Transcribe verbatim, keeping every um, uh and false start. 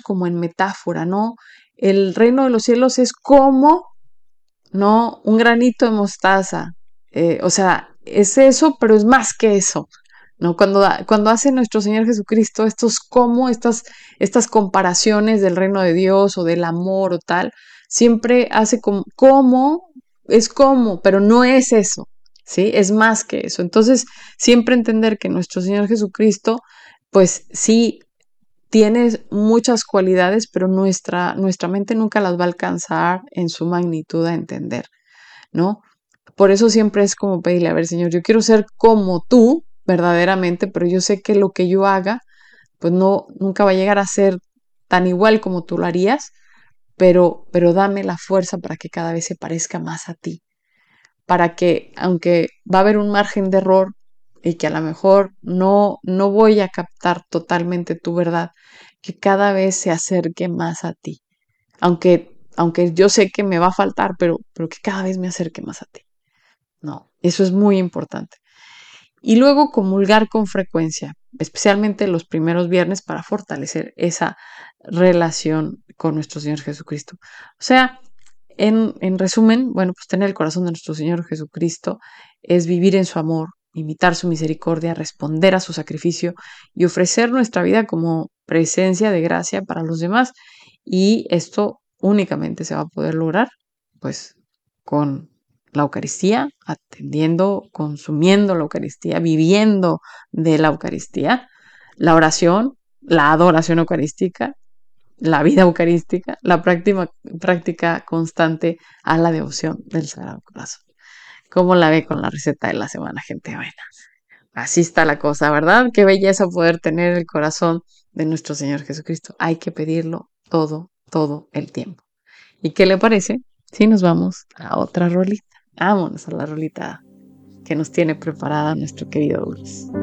como en metáfora, ¿no? El reino de los cielos es como, ¿no? Un granito de mostaza. Eh, o sea, es eso, pero es más que eso, ¿no? Cuando, cuando hace nuestro Señor Jesucristo estos como, estas, estas comparaciones del reino de Dios o del amor o tal, siempre hace como, como, es como, pero no es eso, ¿sí? Es más que eso. Entonces, siempre entender que nuestro Señor Jesucristo, pues sí, tiene muchas cualidades, pero nuestra, nuestra mente nunca las va a alcanzar en su magnitud a entender, ¿no? Por eso siempre es como pedirle, a ver, Señor, yo quiero ser como tú, verdaderamente, pero yo sé que lo que yo haga, pues no, nunca va a llegar a ser tan igual como tú lo harías, pero, pero dame la fuerza para que cada vez se parezca más a ti, para que, aunque va a haber un margen de error y que a lo mejor no, no voy a captar totalmente tu verdad, que cada vez se acerque más a ti, aunque, aunque yo sé que me va a faltar, pero, pero que cada vez me acerque más a ti. No, eso es muy importante. Y luego comulgar con frecuencia, especialmente los primeros viernes para fortalecer esa relación con nuestro Señor Jesucristo. O sea, en, en resumen, bueno, pues tener el corazón de nuestro Señor Jesucristo es vivir en su amor, imitar su misericordia, responder a su sacrificio y ofrecer nuestra vida como presencia de gracia para los demás. Y esto únicamente se va a poder lograr, pues, con la Eucaristía, atendiendo, consumiendo la Eucaristía, viviendo de la Eucaristía, la oración, la adoración eucarística, la vida eucarística, la práctica, práctica constante a la devoción del Sagrado Corazón. ¿Cómo la ve con la receta de la semana, gente buena? Así está la cosa, ¿verdad? Qué belleza poder tener el corazón de nuestro Señor Jesucristo. Hay que pedirlo todo, todo el tiempo. ¿Y qué le parece si nos vamos a otra rolita? Vámonos a la rolita que nos tiene preparada nuestro querido Dulce.